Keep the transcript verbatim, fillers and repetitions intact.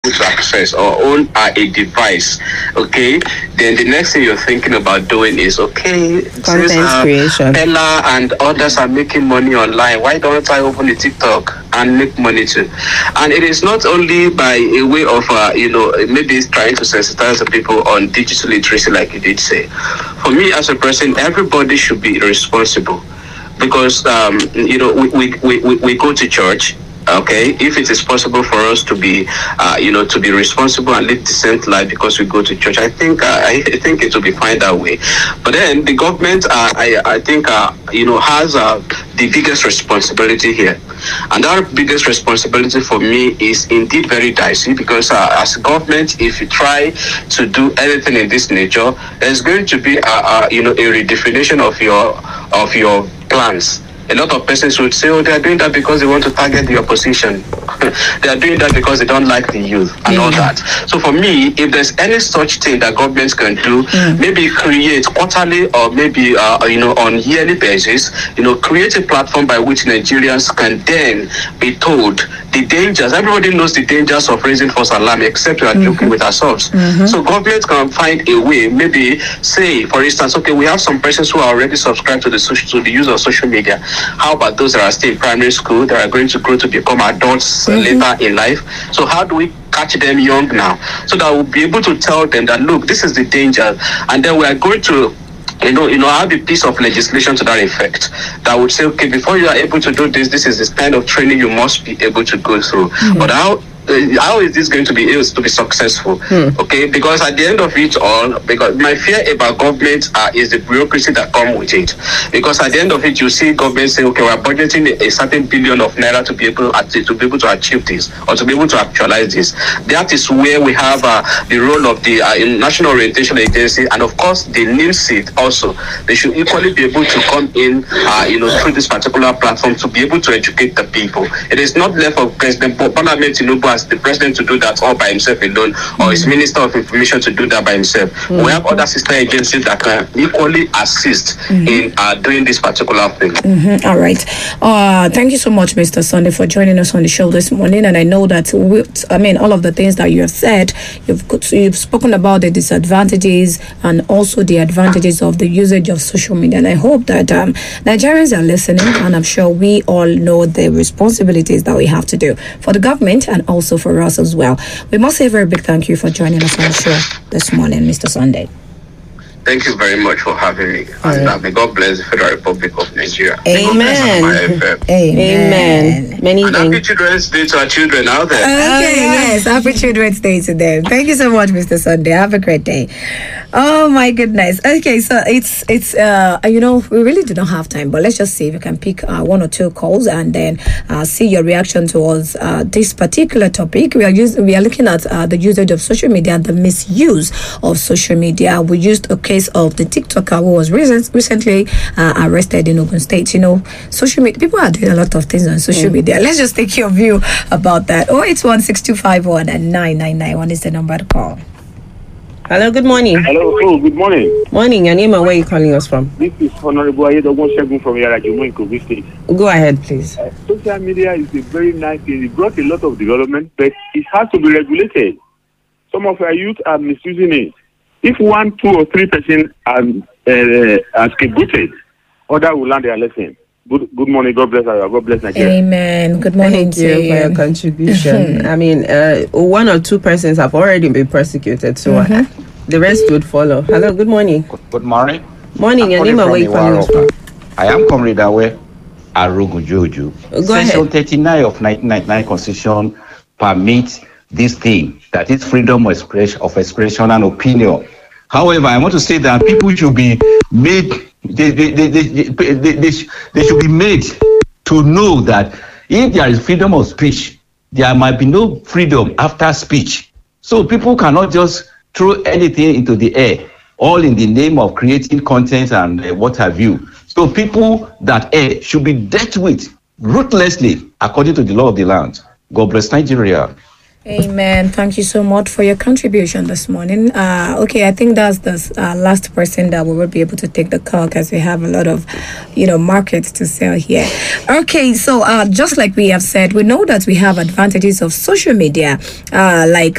able to access or own uh, a device, okay, then the next thing you're thinking about doing is, okay, content since, uh, creation. Ella and others are making money online, why don't I open a TikTok and make money too? And it is not only by a way of, uh, you know, maybe trying to sensitize the people on digital literacy, like you did say. For me, as a person, everybody should be responsible because, um, you know, we, we, we, we go to church. Okay, if it is possible for us to be, uh, you know, to be responsible and live decent life because we go to church, I think, uh, I think it will be fine that way. But then the government, uh, I, I think, uh, you know, has uh, the biggest responsibility here, and our biggest responsibility for me is indeed very dicey because uh, as a government, if you try to do anything in this nature, there's going to be, a, a, you know, a redefinition of your of your plans. A lot of persons would say, oh, they are doing that because they want to target the opposition. They are doing that because they don't like the youth and yeah. all that. So for me, if there's any such thing that governments can do, mm. maybe create quarterly or maybe, uh, you know, on yearly basis, you know, create a platform by which Nigerians can then be told the dangers. Everybody knows the dangers of raising false alarm, except we are mm-hmm. joking with ourselves. Mm-hmm. So government can find a way, maybe say, for instance, okay, we have some persons who are already subscribed to the social, to the use of social media. How about those that are still in primary school, that are going to grow to become adults mm-hmm. later in life? So how do we catch them young now? So that we'll be able to tell them that, look, this is the danger. And then we are going to You know, you know, have a piece of legislation to that effect that would say, okay, before you are able to do this, this is the kind of training you must be able to go through. Mm-hmm. But how uh, how is this going to be able to be successful? Mm. Okay, because at the end of it all, because my fear about government uh, is the bureaucracy that comes with it. Because at the end of it, you see government say, okay, we're budgeting a certain billion of naira to be able to be able to achieve this or to be able to actualize this. That is where we have uh, the role of the uh, National Orientation Agency and of course the NIMSID also. They should equally be able to come in, uh, you know, through this particular platform to be able to educate the people. It is not left for President Bola Ahmed Tinubu as the president to do that all by himself alone, mm-hmm. or his Minister of Information to do that by himself. Mm-hmm. We have other sister agencies that can equally assist mm-hmm. in uh, doing this particular thing. Mm-hmm. All right. Uh, thank you so much, Mister Sunday, for joining us on the show this morning. And I know that, with, I mean, all of the things that you have said, you've you've spoken about the disadvantages and also the advantages of the usage of social media. And I hope that um, Nigerians are listening, and I'm sure we all know the responsibilities that we have to do for the government and also for us as well. We must say a very big thank you for joining us on the show this morning, Mister Sunday. Thank you very much for having me. All and right. uh, may God bless the Federal Republic of Nigeria. Amen. Amen. Amen. Many and thanks. happy Children's Day to our children out there. Okay, yes. Happy Children's Day to them. Thank you so much, Mister Sunday. Have a great day. Oh my goodness. Okay, so it's it's uh you know, we really do not have time, but let's just see if we can pick uh, one or two calls and then uh, see your reaction towards uh, this particular topic. We are using we are looking at uh, the usage of social media and the misuse of social media. We used a case of the TikToker who was recent, recently uh, arrested in Ogun State. You know, social media, people are doing a lot of things on social mm. media. Let's just take your view about that. oh eight one six two five one and nine nine nine one is the number to call. Hello, good morning. Hello, oh, good morning. Morning, your name and where are you calling us from? This is Honorable Ayedogun Segun from Yarajumo in Kogi State. Go ahead, please. Uh, social media is a very nice thing. It brought a lot of development, but it has to be regulated. Some of our youth are misusing it. If one, two, or three percent are, uh, are scapegoated, others will learn their lesson. Good, good morning. God bless you. God bless Nigeria. Amen. Good morning Thank to you you for your contribution. I mean, uh, one or two persons have already been persecuted, so mm-hmm. uh, the rest would follow. Hello, good morning. Good, good morning. Morning, I'm your name and where you calling us from? I am Comrade Awe Arugujoju. Go Section ahead. thirty-nine of nineteen ninety-nine Constitution permits this thing, that is freedom of expression, of expression and opinion. However, I want to say that people should be made, they, they, they, they, they, they, they, they should be made to know that if there is freedom of speech, there might be no freedom after speech. So people cannot just throw anything into the air, all in the name of creating content and uh, what have you. So people that err should be dealt with ruthlessly according to the law of the land. God bless Nigeria. Amen. Thank you so much for your contribution this morning. Uh, okay, I think that's the uh, last person that we will be able to take the call because we have a lot of, you know, markets to sell here. Okay, so uh, just like we have said, we know that we have advantages of social media, uh, like